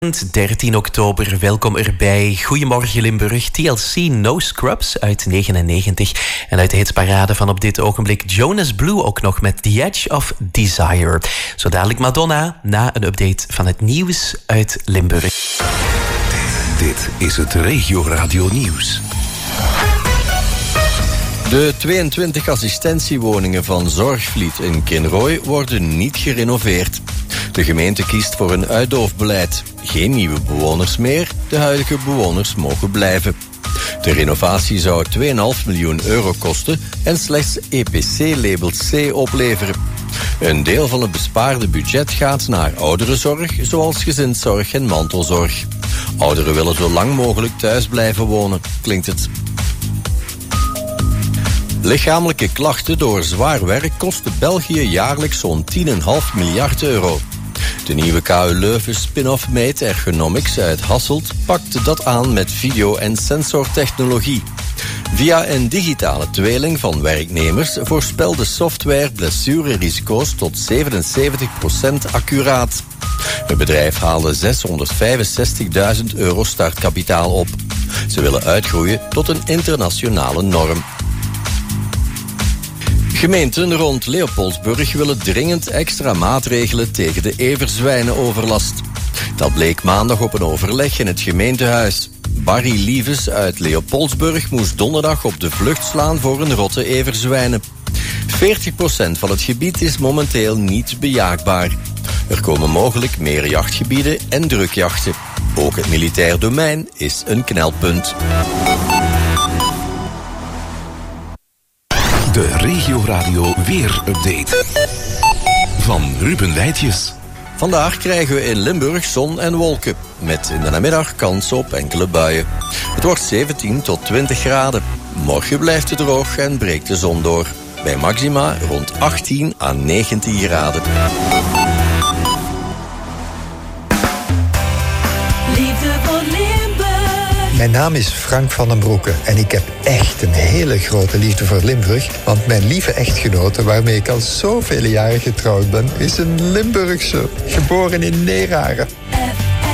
13 oktober, welkom erbij. Goedemorgen Limburg, TLC No Scrubs uit 99. En uit de hitsparade van op dit ogenblik Jonas Blue ook nog met The Edge of Desire. Zo dadelijk Madonna, na een update van het nieuws uit Limburg. Dit is het Regio Radio Nieuws. De 22 assistentiewoningen van Zorgvliet in Kinrooi worden niet gerenoveerd. De gemeente kiest voor een uitdoofbeleid. Geen nieuwe bewoners meer, de huidige bewoners mogen blijven. De renovatie zou 2,5 miljoen euro kosten en slechts EPC-label C opleveren. Een deel van het bespaarde budget gaat naar ouderenzorg, zoals gezinszorg en mantelzorg. Ouderen willen zo lang mogelijk thuis blijven wonen, klinkt het. Lichamelijke klachten door zwaar werk kosten België jaarlijks zo'n 10,5 miljard euro. De nieuwe KU Leuven spin-off Mate Ergonomics uit Hasselt pakt dat aan met video- en sensortechnologie. Via een digitale tweeling van werknemers voorspelt de software blessurerisico's tot 77% accuraat. Het bedrijf haalde 665.000 euro startkapitaal op. Ze willen uitgroeien tot een internationale norm. Gemeenten rond Leopoldsburg willen dringend extra maatregelen tegen de everzwijnenoverlast. Dat bleek maandag op een overleg in het gemeentehuis. Barry Lieves uit Leopoldsburg moest donderdag op de vlucht slaan voor een rotte everzwijnen. 40% van het gebied is momenteel niet bejaagbaar. Er komen mogelijk meer jachtgebieden en drukjachten. Ook het militair domein is een knelpunt. De Regio Radio Weer-update van Ruben Weitjes. Vandaag krijgen we in Limburg zon en wolken, met in de namiddag kans op enkele buien. Het wordt 17 tot 20 graden. Morgen blijft het droog en breekt de zon door. Bij maxima rond 18 à 19 graden. Liefde voor Limburg. Mijn naam is Frank van den Broeke en ik heb echt een hele grote liefde voor Limburg. Want mijn lieve echtgenote, waarmee ik al zoveel jaren getrouwd ben, is een Limburgse, geboren in Neerharen.